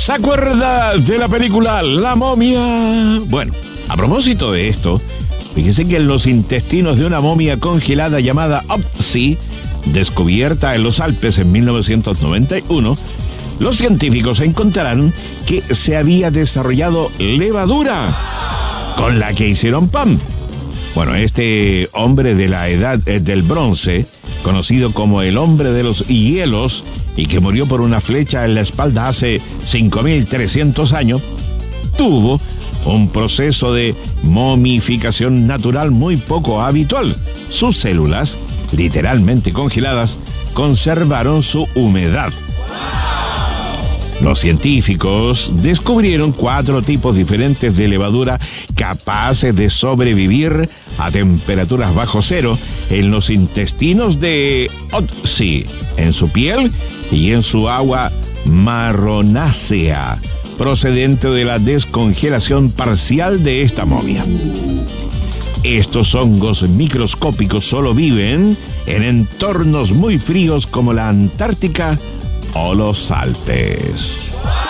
¿Se acuerda de la película La Momia? Bueno, a propósito de esto, fíjese que en los intestinos de una momia congelada llamada Otzi, descubierta en los Alpes en 1991, los científicos encontraron que se había desarrollado levadura con la que hicieron pan. Bueno, este hombre de la edad del bronce, conocido como el hombre de los hielos y que murió por una flecha en la espalda hace 5.300 años, tuvo un proceso de momificación natural muy poco habitual. Sus células, literalmente congeladas, conservaron su humedad. Los científicos descubrieron 4 tipos diferentes de levadura capaces de sobrevivir a temperaturas bajo cero en los intestinos de Otzi, en su piel y en su agua marronácea, procedente de la descongelación parcial de esta momia. Estos hongos microscópicos solo viven en entornos muy fríos como la Antártica o los Alpes.